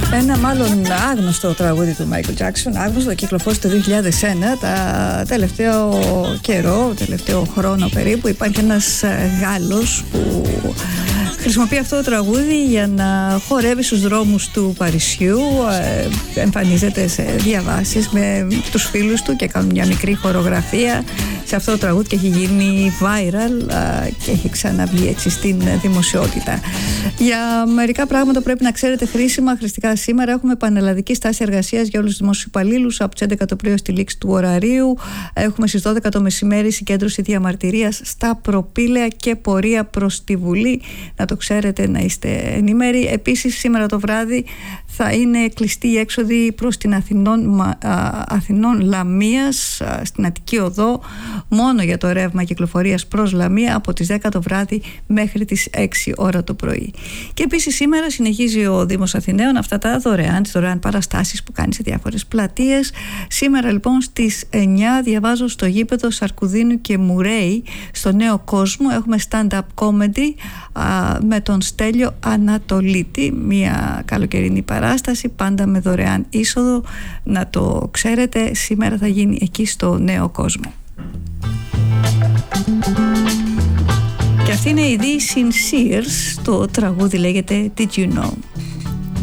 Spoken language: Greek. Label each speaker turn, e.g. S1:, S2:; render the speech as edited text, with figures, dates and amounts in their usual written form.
S1: Ένα μάλλον άγνωστο τραγούδι του Μάικλ Τζάκσον, άγνωστο, κυκλοφόρησε το 2001. Τα τελευταίο χρόνο περίπου υπάρχει ένας Γάλλος που χρησιμοποιεί αυτό το τραγούδι για να χορεύει στους δρόμους του Παρισιού. Εμφανίζεται σε διαβάσεις με τους φίλους του και κάνουν μια μικρή χορογραφία σε αυτό το τραγούδι και έχει γίνει viral και έχει ξαναβγεί έτσι στην δημοσιότητα. Για μερικά πράγματα πρέπει να ξέρετε χρηστικά σήμερα. Έχουμε πανελλαδική στάση εργασίας για όλους τους δημόσιους υπαλλήλους από τις 11 το πρωί στη λήξη του ωραρίου. Έχουμε στις 12 το μεσημέρι συγκέντρωση διαμαρτυρίας στα προπήλαια και πορεία προς τη Βουλή. Να το ξέρετε, να είστε ενήμεροι. Επίσης σήμερα το βράδυ θα είναι κλειστή η έξοδη προς την Αθηνών Λαμίας στην Αττική Οδό, μόνο για το ρεύμα κυκλοφορίας προς Λαμία από τις 10 το βράδυ μέχρι τις 6 ώρα το πρωί. Και επίσης σήμερα συνεχίζει ο Δήμος Αθηναίων αυτά τα δωρεάν παραστάσεις που κάνει σε διάφορες πλατείες. Σήμερα λοιπόν στις 9 διαβάζω στο γήπεδο Σαρκουδίνου και Μουρέη στο Νέο Κόσμο έχουμε stand-up comedy με τον Στέλιο Ανατολίτη, μια καλοκαιρινή παράσταση πάντα με δωρεάν είσοδο, να το ξέρετε, σήμερα θα γίνει εκεί στο Νέο Κόσμο. Και αυτή είναι η The Sincers, το τραγούδι λέγεται Did You Know.